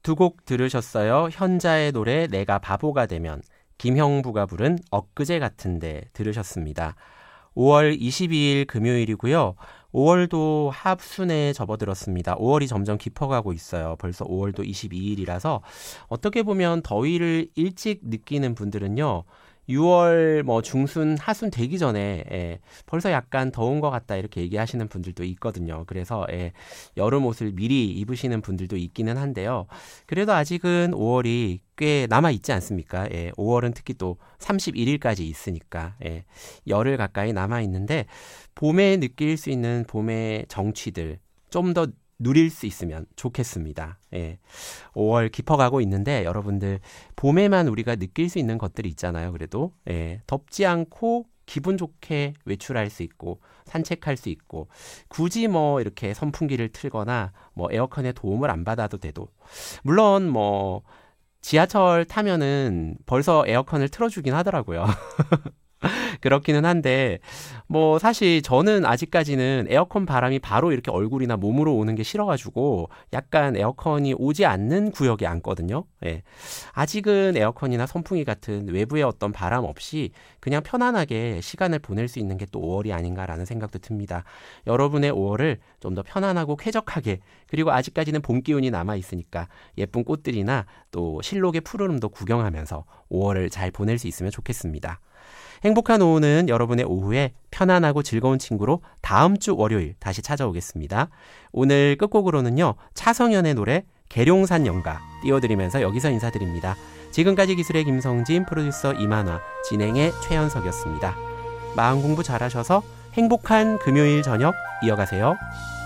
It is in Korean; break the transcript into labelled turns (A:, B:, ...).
A: 두 곡 들으셨어요. 현자의 노래 내가 바보가 되면, 김형부가 부른 엊그제 같은데 들으셨습니다. 5월 22일 금요일이고요. 5월도 하순에 접어들었습니다. 5월이 점점 깊어가고 있어요. 벌써 5월도 22일이라서 어떻게 보면 더위를 일찍 느끼는 분들은요. 6월 중순, 하순 되기 전에 벌써 약간 더운 것 같다 이렇게 얘기하시는 분들도 있거든요. 그래서 여름 옷을 미리 입으시는 분들도 있기는 한데요. 그래도 아직은 5월이 꽤 남아있지 않습니까? 5월은 특히 또 31일까지 있으니까 열흘 가까이 남아있는데 봄에 느낄 수 있는 봄의 정취들 좀 더 누릴 수 있으면 좋겠습니다. 5월 깊어가고 있는데 여러분들 봄에만 우리가 느낄 수 있는 것들이 있잖아요. 그래도 덥지 않고 기분 좋게 외출할 수 있고 산책할 수 있고 굳이 이렇게 선풍기를 틀거나 에어컨의 도움을 안 받아도 돼도 물론 지하철 타면은 벌써 에어컨을 틀어주긴 하더라고요. 그렇기는 한데 사실 저는 아직까지는 에어컨 바람이 바로 이렇게 얼굴이나 몸으로 오는 게 싫어가지고 약간 에어컨이 오지 않는 구역에 앉거든요. 아직은 에어컨이나 선풍기 같은 외부의 어떤 바람 없이 그냥 편안하게 시간을 보낼 수 있는 게 또 5월이 아닌가라는 생각도 듭니다. 여러분의 5월을 좀 더 편안하고 쾌적하게 그리고 아직까지는 봄 기운이 남아있으니까 예쁜 꽃들이나 또 실록의 푸르름도 구경하면서 5월을 잘 보낼 수 있으면 좋겠습니다. 행복한 오후는 여러분의 오후에 편안하고 즐거운 친구로 다음 주 월요일 다시 찾아오겠습니다. 오늘 끝곡으로는요. 차성현의 노래 계룡산 연가 띄워드리면서 여기서 인사드립니다. 지금까지 기술의 김성진, 프로듀서 이만화, 진행의 최현석이었습니다. 마음 공부 잘하셔서 행복한 금요일 저녁 이어가세요.